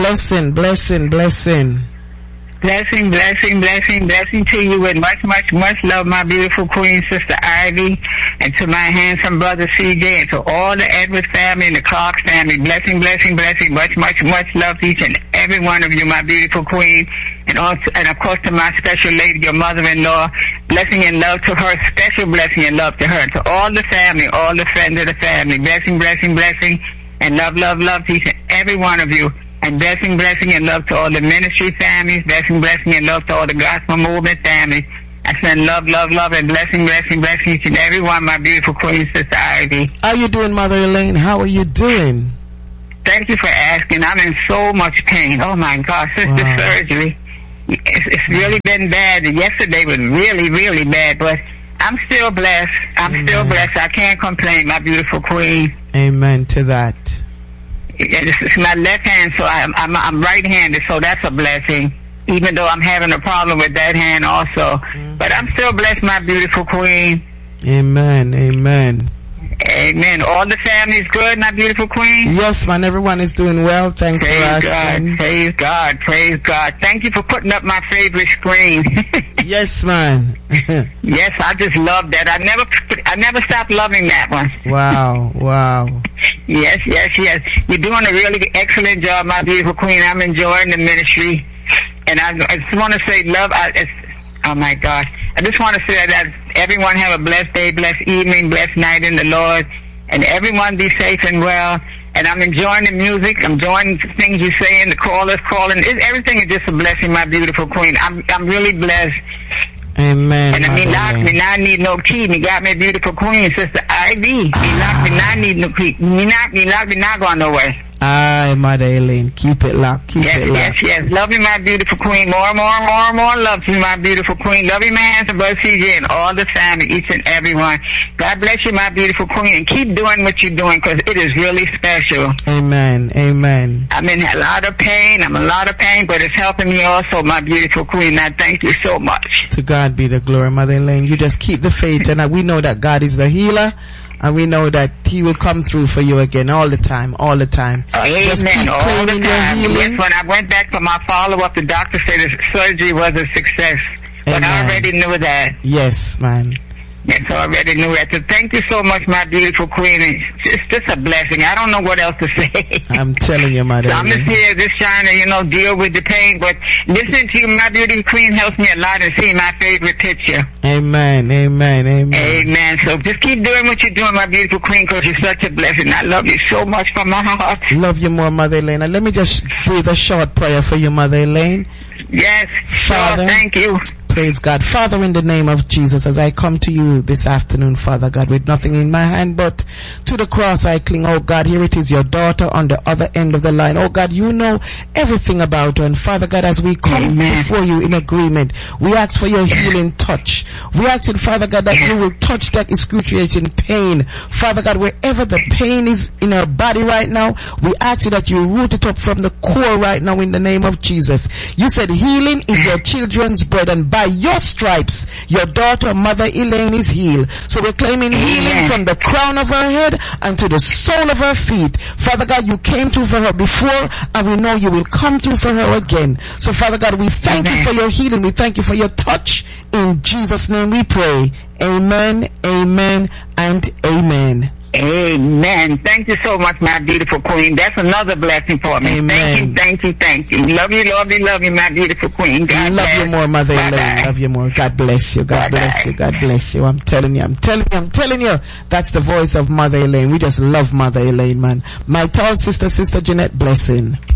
Blessing. Blessing to you with much love, my beautiful queen, Sister Ivy, and to my handsome brother CJ, and to all the Edwards family and the Clark family. Blessing, much love to each and every one of you, my beautiful queen, and of course to my special lady, your mother-in-law. Blessing and love to her, special blessing and love to her, and to all the family, all the friends of the family. Blessing, and love to each and every one of you. And blessing and love to all the ministry families. Blessing and love to all the gospel movement families. I send love, and blessing each and every one, my beautiful queen, Sister Ivy. How are you doing, Mother Elaine? How are you doing? Thank you for asking. I'm in so much pain. Oh my God, sister surgery. It's really been bad. Yesterday was really bad, but I'm still blessed. I can't complain, my beautiful queen. Amen to that. It's my left hand, so I'm right-handed, so that's a blessing. Even though I'm having a problem with that hand also, but I'm still blessed, my beautiful queen. Amen. All the family's good, my beautiful queen? Yes, man, everyone is doing well. Thanks for asking. Praise God. Thank you for putting up my favorite screen. Yes, man. Yes, I just love that. I never stopped loving that one. Wow. Yes. You're doing a really excellent job, my beautiful queen. I'm enjoying the ministry. And I just want to say oh my gosh. I just want to say that everyone have a blessed day, blessed evening, blessed night in the Lord. And everyone be safe and well. And I'm enjoying the music. I'm enjoying the things you're saying, the callers calling. Everything is just a blessing, my beautiful queen. I'm really blessed. Amen. And me lock me now need no key. Me got me beautiful queen, Sister Ivy. Me lock me now need no key. Me lock me not going nowhere. Aye, Mother Elaine. Keep it locked. Yes. Love you, my beautiful queen. More love to you, my beautiful queen. Love you, my handsome brother CJ, and all the family, each and every one. God bless you, my beautiful queen, and keep doing what you're doing, because it is really special. Amen. I'm in a lot of pain, but it's helping me also, my beautiful queen. I thank you so much. To God be the glory, Mother Elaine. You just keep the faith, and we know that God is the healer. And we know that He will come through for you again all the time. Amen. Just keep all the time. Yes, when I went back for my follow-up, the doctor said the surgery was a success. But I already knew that. Yes, man. Yes, I already knew that. So thank you so much, my beautiful queen. It's just a blessing. I don't know what else to say. I'm telling you, Mother. So I'm just here, just trying to, deal with the pain. But listening to you, my beautiful queen, helps me a lot to see my favorite picture. Amen. So just keep doing what you're doing, my beautiful queen, because you're such a blessing. I love you so much from my heart. Love you more, Mother Elaine. And let me just breathe a short prayer for you, Mother Elaine. Yes, Father. Thank you. Praise God. Father, in the name of Jesus, as I come to you this afternoon, Father God, with nothing in my hand but to the cross I cling. Oh God, here it is, your daughter on the other end of the line. Oh God, you know everything about her. And Father God, as we come before you in agreement, we ask for your healing touch. We ask in Father God that you will touch that excruciating pain. Father God, wherever the pain is in her body right now, we ask you that you root it up from the core right now in the name of Jesus. You said healing is your children's bread, and by your stripes, your daughter, Mother Elaine, is healed. So we're claiming healing from the crown of her head and to the sole of her feet. Father God, you came through for her before, and we know you will come through for her again. So Father God, we thank you for your healing. We thank you for your touch. In Jesus' name we pray. Amen, and amen. Amen. Thank you so much, my beautiful queen. That's another blessing for me. Amen. Thank you. Love you, my beautiful queen. God love bless. You more, Mother Elaine. Love you more. God bless you. God bless you. I'm telling you. That's the voice of Mother Elaine. We just love Mother Elaine, man. My tall sister, Sister Jeanette, blessing.